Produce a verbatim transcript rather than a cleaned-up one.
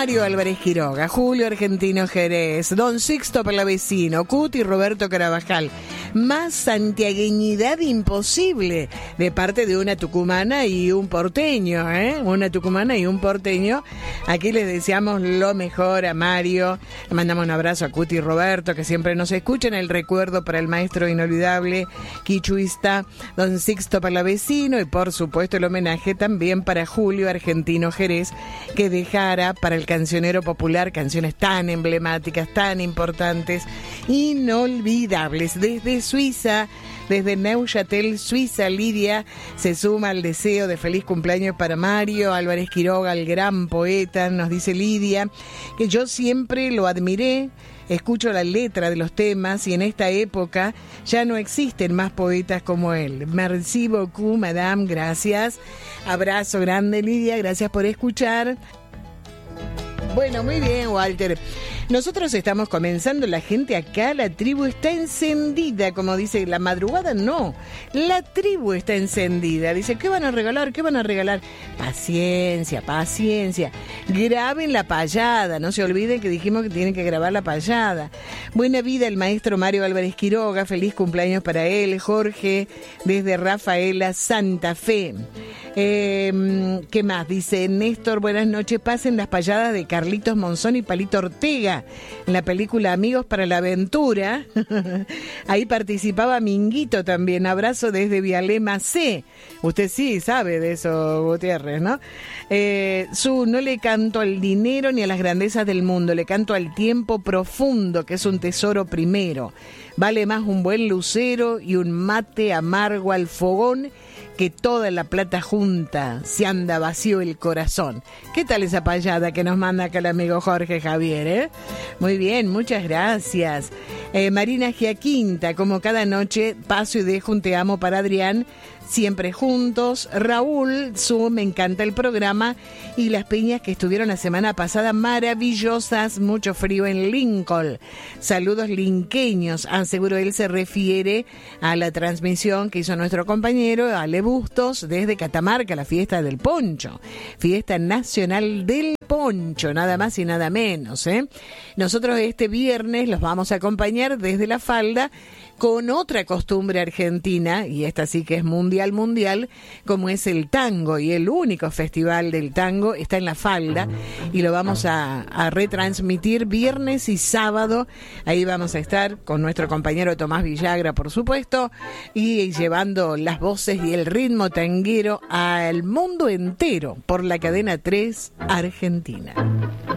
Mario Álvarez Quiroga, Julio Argentino Jerez, Don Sixto Palavecino, Cuti Roberto Carabajal. Más santiagueñidad imposible de parte de una tucumana y un porteño, ¿eh? Una tucumana y un porteño. Aquí les deseamos lo mejor a Mario. Le mandamos un abrazo a Cuti Roberto, que siempre nos escuchan. El recuerdo para el maestro inolvidable quichuista Don Sixto Palavecino, y por supuesto el homenaje también para Julio Argentino Jerez, que dejara para el cancionero popular canciones tan emblemáticas, tan importantes, inolvidables. Desde Suiza, desde Neuchâtel, Suiza, Lidia se suma al deseo de feliz cumpleaños para Mario Álvarez Quiroga, el gran poeta. Nos dice Lidia que yo siempre lo admiré, escucho la letra de los temas y en esta época ya no existen más poetas como él. Merci beaucoup, madame, gracias. Abrazo grande, Lidia, gracias por escuchar. Bueno, muy bien, Walter. Nosotros estamos comenzando, la gente acá, la tribu está encendida, como dice, la madrugada no, la tribu está encendida. Dice, ¿qué van a regalar? ¿Qué van a regalar? Paciencia, paciencia. Graben la payada, no se olviden que dijimos que tienen que grabar la payada. Buena vida el maestro Mario Álvarez Quiroga, feliz cumpleaños para él. Jorge, desde Rafaela, Santa Fe. Eh, ¿Qué más? Dice Néstor, buenas noches, pasen las payadas de Carlitos Monzón y Palito Ortega en la película Amigos para la Aventura. Ahí participaba Minguito también. Abrazo desde Vialema C. Usted sí sabe de eso, Gutiérrez, ¿no? Eh, su, no le canto al dinero ni a las grandezas del mundo, le canto al tiempo profundo, que es un tesoro primero. Vale más un buen lucero y un mate amargo al fogón que toda la plata junta, se anda vacío el corazón. ¿Qué tal esa payada que nos manda acá el amigo Jorge Javier, eh? Muy bien, muchas gracias. Eh, Marina Giaquinta, como cada noche, paso y dejo un te amo para Adrián, siempre juntos. Raúl, su, me encanta el programa y las peñas que estuvieron la semana pasada, maravillosas, mucho frío en Lincoln. Saludos linqueños. Ah, seguro él se refiere a la transmisión que hizo nuestro compañero Ale Bustos desde Catamarca, la fiesta del poncho, fiesta nacional del poncho, nada más y nada menos, ¿eh? Nosotros este viernes los vamos a acompañar desde La Falda con otra costumbre argentina, y esta sí que es mundial, mundial, como es el tango, y el único festival del tango está en La Falda, y lo vamos a, a retransmitir viernes y sábado. Ahí vamos a estar con nuestro compañero Tomás Villagra, por supuesto, y llevando las voces y el ritmo tanguero al mundo entero por la cadena tres Argentina.